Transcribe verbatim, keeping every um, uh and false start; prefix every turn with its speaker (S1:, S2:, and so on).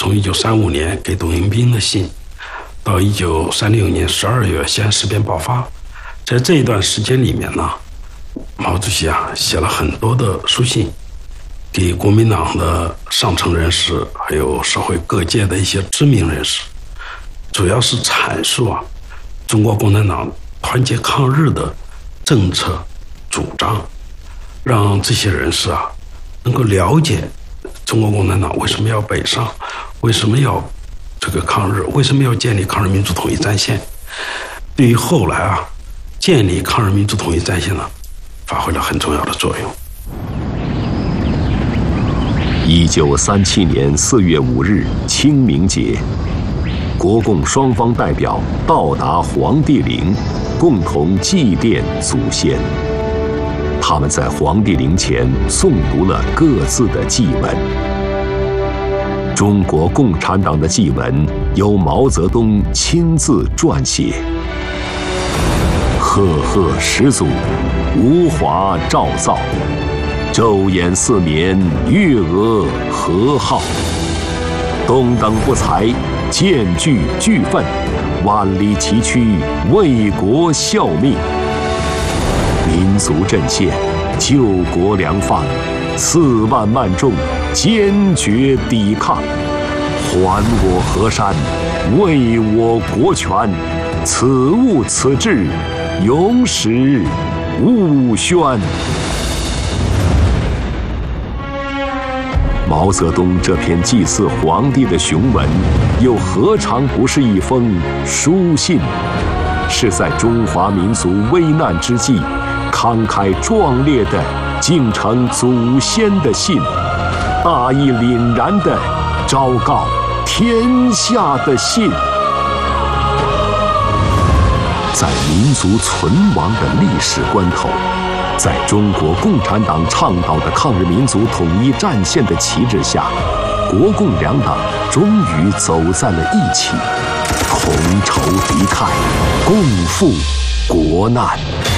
S1: 从一九三五年给董应兵的信，到一九三六年十二月西安事变爆发，在这一段时间里面呢，毛主席啊写了很多的书信，给国民党的上层人士，还有社会各界的一些知名人士，主要是阐述啊中国共产党团结抗日的政策主张，让这些人士啊能够了解中国共产党为什么要北上，为什么要这个抗日，为什么要建立抗日民族统一战线，对于后来啊建立抗日民族统一战线呢，发挥了很重要的作用。
S2: 一九三七年四月五日清明节，国共双方代表到达黄帝陵，共同祭奠祖先。他们在黄帝陵前诵读了各自的祭文。中国共产党的祭文由毛泽东亲自撰写。赫赫始祖，无华照造，昼延四年，月娥和号。东登不才，渐具巨愤，万里崎岖，为国效命。民族阵线，救国良方，四万万众，坚决抵抗。还我河山，为我国权，此物此志，永始勿宣。毛泽东这篇祭祀皇帝的雄文，又何尝不是一封书信？是在中华民族危难之际，慷慨壮烈地敬承祖先的信，大义凛然地昭告天下的信。在民族存亡的历史关头，在中国共产党倡导的抗日民族统一战线的旗帜下，国共两党终于走在了一起，同仇敌忾，共赴国难。